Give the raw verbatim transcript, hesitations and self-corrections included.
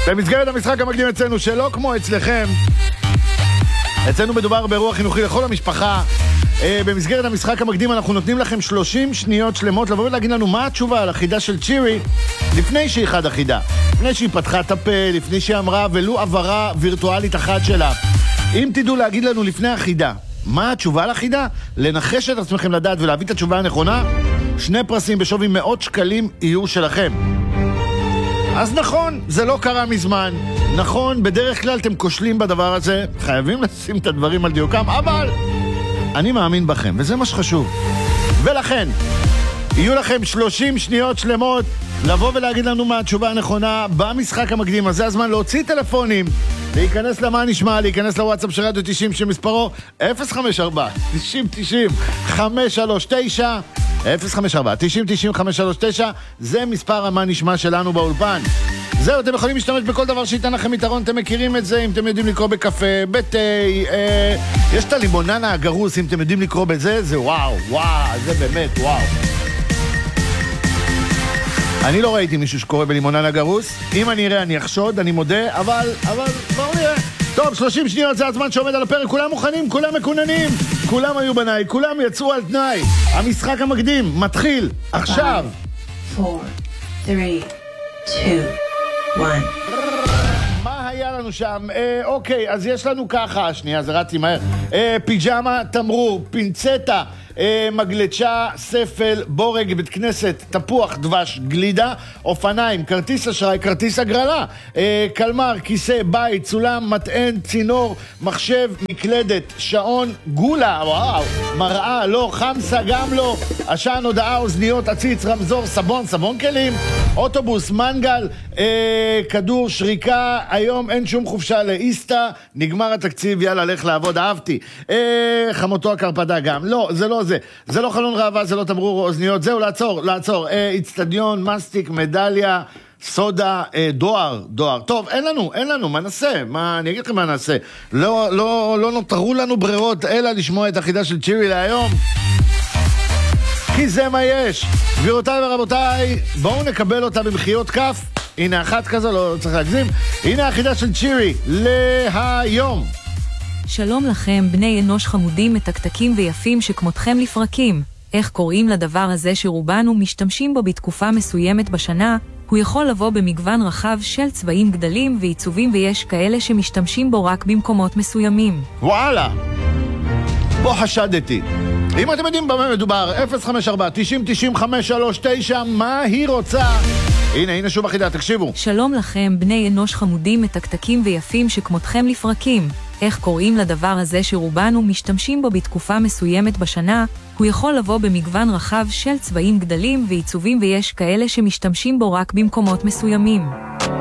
במסגרת המשחק המקדים אצלנו, שלא כמו אצלכם, אצלנו מדובר באירוע חינוכי לכל המשפחה. במסגרת המשחק המקדים אנחנו נותנים לכם שלושים שניות שלמות לבוא ולהגיד לנו מה התשובה על החידה של צ'ירי לפני שהיא חד החידה, לפני שהיא פתחה את הפה, לפני שהיא אמרה ולו עברה וירטואלית אחת שלה. אם תדעו להגיד לנו לפני החידה מה התשובה לחידה, לנחש את עצמכם לדעת ולהביא את התשובה הנכונה, שני פרסים בשווי מאות שקלים יהיו שלכם. אז נכון, זה לא קרה מזמן. נכון, בדרך כלל אתם כושלים בדבר הזה, חייבים לשים את הדברים על דיוקם, אבל אני מאמין בכם, וזה מה שחשוב. ולכן, יהיו לכם שלושים שניות שלמות לבוא ולהגיד לנו מה התשובה הנכונה במשחק המקדים. אז זה הזמן להוציא טלפונים, להיכנס למה נשמע, להיכנס לוואטסאפ של רדיו תשעים שמספרו אפס חמש ארבע תשעים תשעים חמש שלוש תשע אפס חמש ארבע תשעים תשעים חמש שלוש תשע. זה מספר המה נשמע שלנו באולפן. זהו, אתם יכולים להשתמש בכל דבר שייתן לכם יתרון, אתם מכירים את זה, אם אתם יודעים לקרוא בקפה, בתה, אה, יש את הלימוננה הגרוס, אם אתם יודעים לקרוא בזה, זה וואו, וואו, זה באמת וואו. אני לא ראיתי מישהו שקורא בלימוננה גרוס, אם אני אראה אני אחשוד, אני מודה, אבל, אבל, בואו נראה. טוב, שלושים שניות זה הזמן שעומד על הפרק, כולם מוכנים, כולם מקוננים, כולם היו בניי, כולם יצאו על תנאי. המשחק המקדים מתחיל עכשיו. five, four, three, two, one. מה היה לנו שם? אה, אוקיי, אז יש לנו ככה, שנייה, זה רצי מהר. אה, פיג'מה, תמרור, פינצטה, אה, מגלצ'ה, ספל, בורג, בית כנסת, תפוח, דבש, גלידה, אופניים, כרטיס אשראי, כרטיס הגרלה, אה, קלמר, כיסא, בית, סולם, מטען, צינור, מחשב, מקלדת, שעון, גולה, וואו, מראה, לא, חמסה, גם לא, עשן, הודעה, אוזניות, עציץ, רמזור, סבון, סבון כלים, אוטובוס, מנגל, אה, כדור, שריקה, היום אין שום חופשה לאיסטה, נגמר התקציב, יאללה, לך לעבוד, אהבתי. אה, חמותו הקרפדה גם, לא, זה לא זה, זה לא חלון ראווה, זה לא תמרור או אוזניות, זהו, לעצור, לעצור, אה, אצטדיון, מסטיק, מדליה, סודה, אה, דואר, דואר. טוב, אין לנו, אין לנו, מה נעשה? מה, אני אגיד לכם מה נעשה. לא, לא, לא נותרו לנו ברירות, אלא לשמוע את החידה של צ'ירי להיום. כי זה מה יש. גבירותיי ורבותיי, בואו נקבל אותה במחיות כף. הנה אחת כזו, לא צריך להגזים. הנה החידה של צ'ירי להיום. שלום לכם, בני אנוש חמודים, מתקתקים ויפים שכמותכם לפרקים. איך קוראים לדבר הזה שרובנו משתמשים בו בתקופה מסוימת בשנה? הוא יכול לבוא במגוון רחב של צבעים, גדלים ועיצובים, ויש כאלה שמשתמשים בו רק במקומות מסוימים. וואלה, בוא חשדתי. אם אתם יודעים במה מדובר, אפס חמש ארבע תשעים תשעים חמש שלוש תשע, מה היא רוצה? הנה, הנה שוב החידה, תקשיבו. שלום לכם, בני אנוש חמודים, מתקתקים ויפים שכמותכם לפרקים. איך קוראים לדבר הזה שרובנו משתמשים בו בתקופה מסוימת בשנה? הוא יכול לבוא במגוון רחב של צבעים, גדלים ועיצובים, ויש כאלה שמשתמשים בו רק במקומות מסוימים.